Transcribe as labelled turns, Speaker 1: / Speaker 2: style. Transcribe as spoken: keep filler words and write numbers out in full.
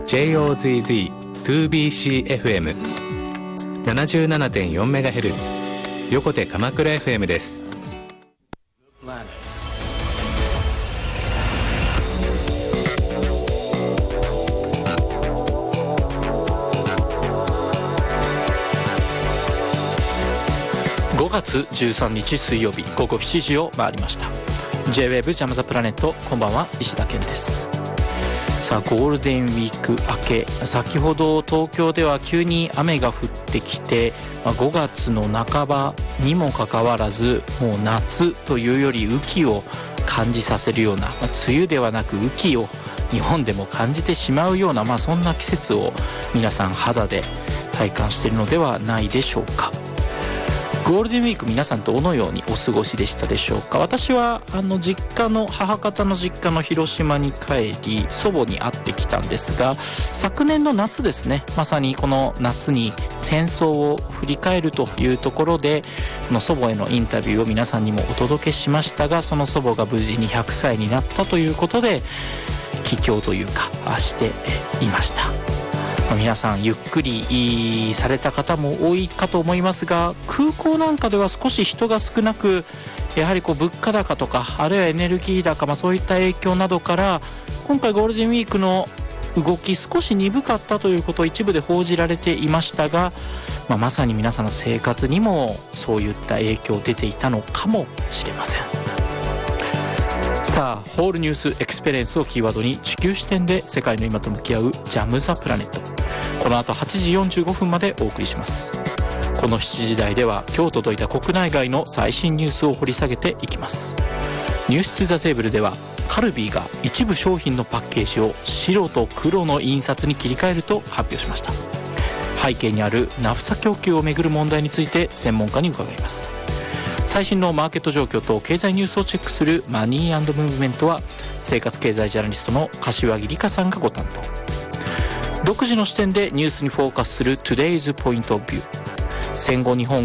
Speaker 1: ジェイオーゼットツービーシーエフエムななじゅうななてんよんメガヘルツ 横手鎌倉 エフエム です。
Speaker 2: ごがつじゅうさんにち水曜日ごごしちじを回りました。 ジェイウェーブ ジャムザプラネット、こんばんは、石田健です。さあ、ゴールデンウィーク明け、先ほど東京では急に雨が降ってきて、まあ、ごがつの半ばにもかかわらず、もう夏というより雨季を感じさせるような、まあ、梅雨ではなく雨季を日本でも感じてしまうような、まあ、そんな季節を皆さん肌で体感しているのではないでしょうか。ゴールデンウィーク、皆さんどのようにお過ごしでしたでしょうか。私はあの実家の母方の実家の広島に帰り、祖母に会ってきたんですが、昨年の夏ですね、まさにこの夏に戦争を振り返るというところで、この祖母へのインタビューを皆さんにもお届けしましたが、その祖母が無事にひゃくさいになったということで帰郷というかしていました。皆さんゆっくりされた方も多いかと思いますが、空港なんかでは少し人が少なく、やはりこう物価高とか、あるいはエネルギー高、まあ、そういった影響などから今回ゴールデンウィークの動き少し鈍かったということを一部で報じられていましたが、まあ、まさに皆さんの生活にもそういった影響出ていたのかもしれません。さあ、ホールニュースエクスペリエンスをキーワードに地球視点で世界の今と向き合うジャムザプラネット、この後はちじよんじゅうごふんまでお送りします。このしちじ台では今日届いた国内外の最新ニュースを掘り下げていきます。ニュースツーザテーブルでは、カルビーが一部商品のパッケージを白と黒の印刷に切り替えると発表しました。背景にあるナフサ供給をめぐる問題について専門家に伺います。最新のマーケット状況と経済ニュースをチェックするマニー&ムーブメントは、生活経済ジャーナリストの柏木理香さんがご担当。独自の視点でニュースにフォーカスする Today's Point of View、 戦後日本